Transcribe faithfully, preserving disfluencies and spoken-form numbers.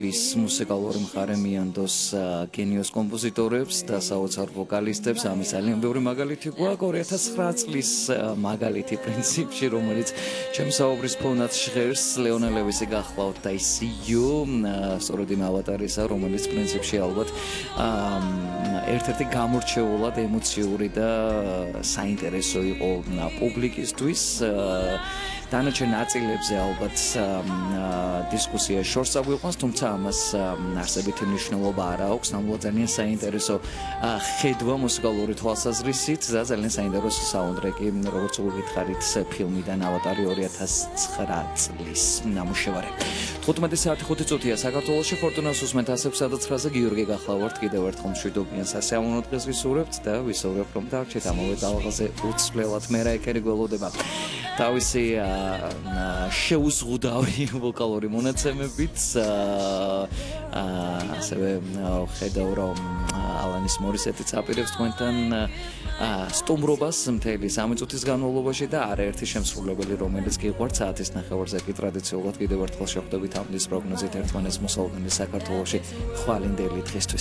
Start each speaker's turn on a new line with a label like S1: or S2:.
S1: ის მუსიკალური მხარე მიანდოს გენიოს კომპოზიტორებს და საოცარ ვოკალისტებს ამის ძალიან ბევრი მაგალითი გვაქვს ორი ათას ცხრა წლის მაგალითი პრინციპში რომელიც ჩემს საუბრის ფონად ჟღერს ლეონა ლევისი გახლავთ და I see you სწორედ იმ ავატარისა რომელიც პრინციპში ალბათ ერთ-ერთი გამორჩეულად ემოციური და საინტერესო იყო პუბლიკისთვის დანარჩენ ნაწილებზე ალბათ დისკუსია შორს აგვიყვანს, თუმცა ამას არსებითი მნიშვნელობა არ აქვს, ნამდვილად ძალიან საინტერესო ხედვა მუსიკალური თვალსაზრისით და ძალიან საინტერესო საუნდტრეკი, როგორც უგითხარით ფილმიდან ავატარი ორი ათას ცხრა წლის ნამუშევარი. თხუთმეტი საათი ხუთი წუთია საქართველოში ფორტუნას უსმენთ ასზე ცხრაზე გიორგი გახლავართ კიდევ ერთხელ მშვიდობიან სასიამოვნო დღეს ვისურვებთ და ვისურვებთ რომ დარჩეთ ამავე ტალღაზე უცვლელად მე რა ეკერი გველოდება. თავისი შეუზღუდავი ვოკალური მონაცემებით ასევე ხედავ რომ ალანის მორისეტიც აპირებს თქვენთან სტუმრობას მთელი სამი წუთის განმავლობაში და არაერთი შემსრულებელი რომელიც გიყვართ საათის ნახევარზე კი ტრადიციულად კიდევ ერთხელ შეხვდებით ამ დის პროგნოზით ერთმანეთს მოსალოდნელი საქართველოში ხვალინდელი დღისთვის